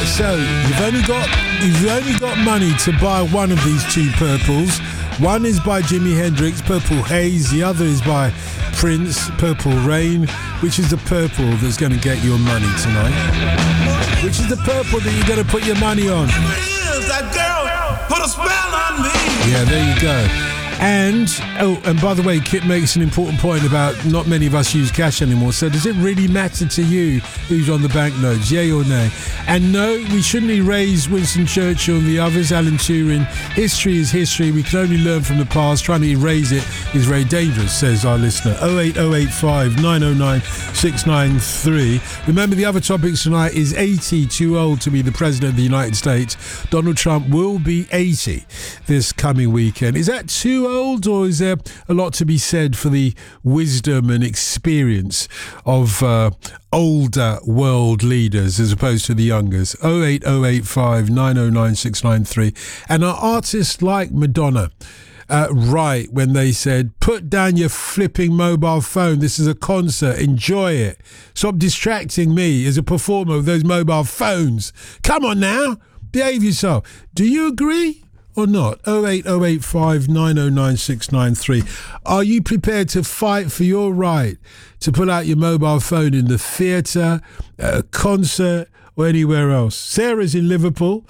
So you've only got money to buy one of these two purples. One is by Jimi Hendrix, Purple Haze. The other is by Prince, Purple Rain. Which is the purple that's going to get your money tonight? Which is the purple that you're going to put your money on? That girl put a spell on me. Yeah, there you go. And by the way, Kit makes an important point about not many of us use cash anymore. So does it really matter to you who's on the banknotes, yay or nay? And no, we shouldn't erase Winston Churchill and the others, Alan Turing. History is history. We can only learn from the past. Trying to erase it is very dangerous, says our listener. 08085 909 693. Remember, the other topics tonight is 80 too old to be the President of the United States. Donald Trump will be 80 this coming weekend. Is that too old, or is there a lot to be said for the wisdom and experience of older world leaders as opposed to the youngers? 08085 909 693. And are artists like Madonna right when they said, put down your flipping mobile phone, this is a concert, enjoy it, stop distracting me as a performer with those mobile phones, come on now, behave yourself? Do you agree or not? 08085 909 693. Are you prepared to fight for your right to pull out your mobile phone in the theatre, a concert, or anywhere else? Sarah's in Liverpool.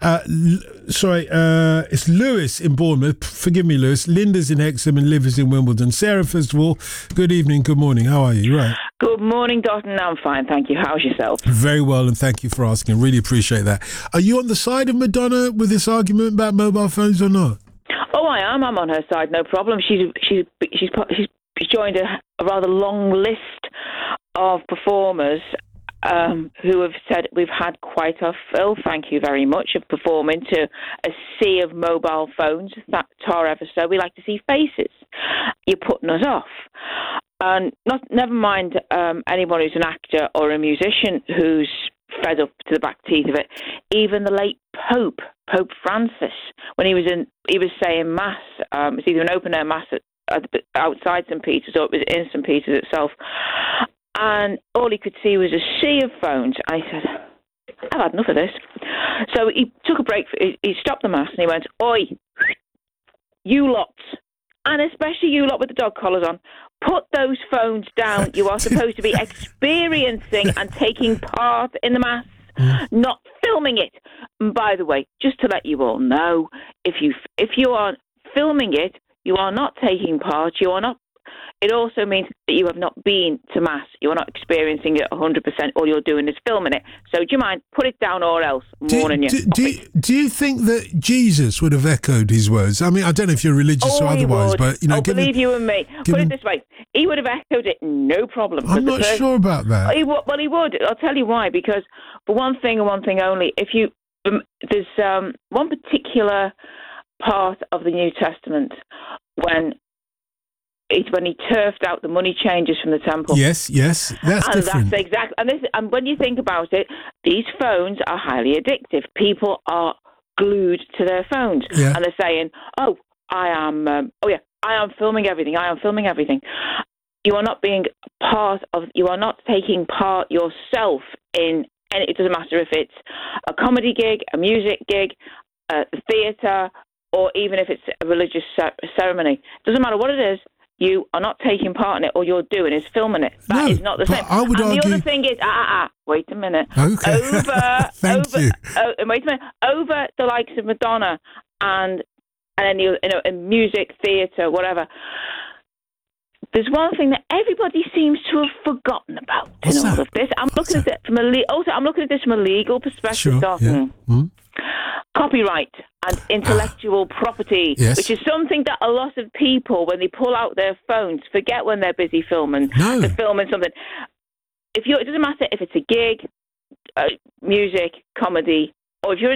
It's Lewis in Bournemouth. Forgive me, Lewis. Linda's in Hexham and Liv is in Wimbledon. Sarah, first of all, good evening, good morning. How are you? You right? Good morning, Dalton. I'm fine, thank you. How's yourself? Very well, and thank you for asking. Really appreciate that. Are you on the side of Madonna with this argument about mobile phones or not? Oh, I am. I'm on her side, no problem. She's joined a rather long list of performers who have said we've had quite our fill, thank you very much, of performing to a sea of mobile phones. That tar ever so. We like to see faces. You're putting us off. And never mind anyone who's an actor or a musician who's fed up to the back teeth of it. Even the late Pope Francis, when he was saying mass, it was either an open air mass outside St Peter's or it was in St Peter's itself, and all he could see was a sea of phones. I said, I've had enough of this. So he took a break. He stopped the mass and he went, "Oi, you lot, and especially you lot with the dog collars on, put those phones down. You are supposed to be experiencing and taking part in the mass, not filming it." And by the way, just to let you all know, if you are filming it, you are not taking part. You are not. It also means that you have not been to mass. You are not experiencing it 100%. All you're doing is filming it. So do you mind? Put it down or else. I'm warning you. Do you think that Jesus would have echoed his words? I mean, I don't know if you're religious or otherwise, but you know, believe you and me. Put it this way: he would have echoed it, no problem. I'm not sure about that. He would. I'll tell you why. Because for one thing and one thing only, there's one particular part of the New Testament when he turfed out the money changers from the temple. Yes, that's different. That's exactly. And when you think about it, these phones are highly addictive. People are glued to their phones, and they're saying, "Oh, I am filming everything. I am filming everything." You are not being part of. You are not taking part yourself in. And it doesn't matter if it's a comedy gig, a music gig, a theatre, or even if it's a religious ceremony. It doesn't matter what it is. You are not taking part in it. All you're doing is filming it. That is not the same. I would argue... the other thing is, wait a minute. Okay. Thank you. Wait a minute. Over the likes of Madonna and any, in music, theatre, whatever. There's one thing that everybody seems to have forgotten about in all of this. I'm looking at this from a legal perspective. Sure, yeah. Copyright and intellectual property, which is something that a lot of people, when they pull out their phones, forget when they're busy filming. No. They're filming something. It doesn't matter if it's a gig, music, comedy, or if you're